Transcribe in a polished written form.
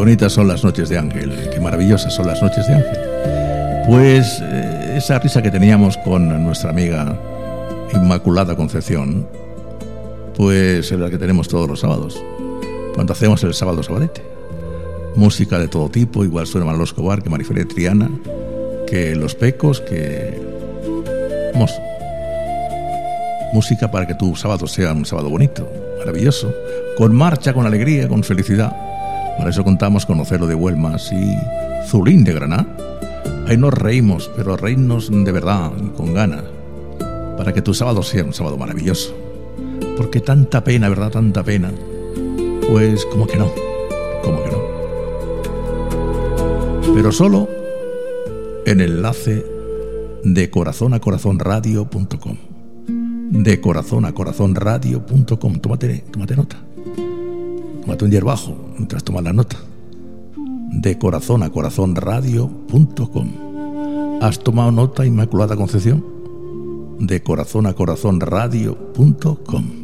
bonitas son las noches de Ángel, qué maravillosas son las noches de Ángel. Pues esa risa que teníamos con nuestra amiga Inmaculada Concepción, pues es la que tenemos todos los sábados, cuando hacemos el sábado sabanete. Música de todo tipo, igual suena Manolo Escobar, que Marifelia Triana, que Los Pecos, que... Vamos, música para que tu sábado sea un sábado bonito, maravilloso, con marcha, con alegría, con felicidad. Para eso contamos con Ocelo de Huelmas y Zulín de Granada. Ahí nos reímos, pero reírnos de verdad y con ganas, para que tu sábado sea un sábado maravilloso. Porque tanta pena, ¿verdad? Tanta pena. Pues como que no. Pero solo en el enlace de corazonacorazonradio.com. De corazonacorazonradio.com. Tómate nota. Tómate un hierbajo mientras tomas la nota. De corazonacorazonradio.com. ¿Has tomado nota, Inmaculada Concepción? De corazonacorazonradio.com.